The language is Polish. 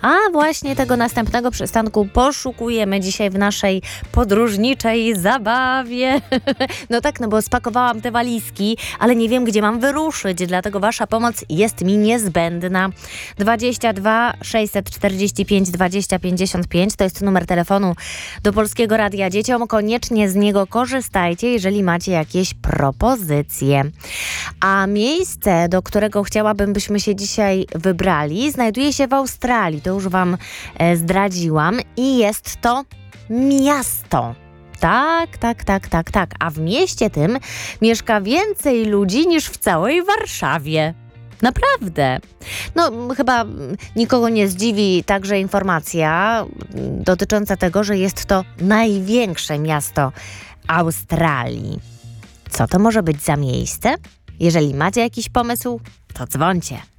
A właśnie tego następnego przystanku poszukujemy dzisiaj w naszej podróżniczej zabawie. No tak, no bo spakowałam te walizki, ale nie wiem, gdzie mam wyruszyć, dlatego wasza pomoc jest mi niezbędna. 22 645 20 55 to jest numer telefonu do Polskiego Radia Dzieciom. Koniecznie z niego korzystajcie, jeżeli macie jakieś propozycje. A miejsce, do którego chciałabym, byśmy się dzisiaj wybrali, znajduje się w Australii. To już wam zdradziłam. I jest to miasto. Tak. A w mieście tym mieszka więcej ludzi niż w całej Warszawie. Naprawdę. No, chyba nikogo nie zdziwi także informacja dotycząca tego, że jest to największe miasto Australii. Co to może być za miejsce? Jeżeli macie jakiś pomysł, to dzwońcie.